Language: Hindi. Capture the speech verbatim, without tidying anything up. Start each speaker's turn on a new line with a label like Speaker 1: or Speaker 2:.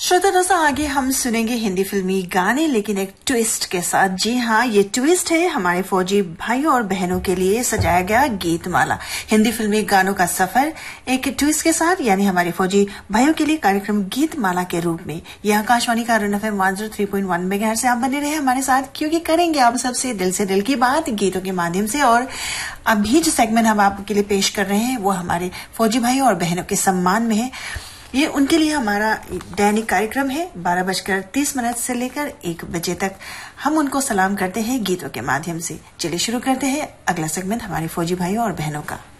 Speaker 1: श्रोता दोस्तों, आगे हम सुनेंगे हिंदी फिल्मी गाने, लेकिन एक ट्विस्ट के साथ। जी हाँ, ये ट्विस्ट है हमारे फौजी भाइयों और बहनों के लिए सजाया गया गीत माला। हिंदी फिल्मी गानों का सफर एक ट्विस्ट के साथ, यानी हमारे फौजी भाइयों के लिए कार्यक्रम गीत माला के रूप में। यह आकाशवाणी का run FM one zero three point one megahertz से आप बने रहे हमारे साथ, क्योंकि करेंगे आप सबसे दिल से दिल की बात गीतों के माध्यम से। और अभी जो सेगमेंट हम आपके लिए पेश कर रहे हैं वो हमारे फौजी भाइयों और बहनों के सम्मान में है। ये उनके लिए हमारा दैनिक कार्यक्रम है। बारह बजकर तीस मिनट से लेकर एक बजे तक हम उनको सलाम करते हैं गीतों के माध्यम से। चलिए शुरू करते हैं अगला सेगमेंट हमारे फौजी भाइयों और बहनों का।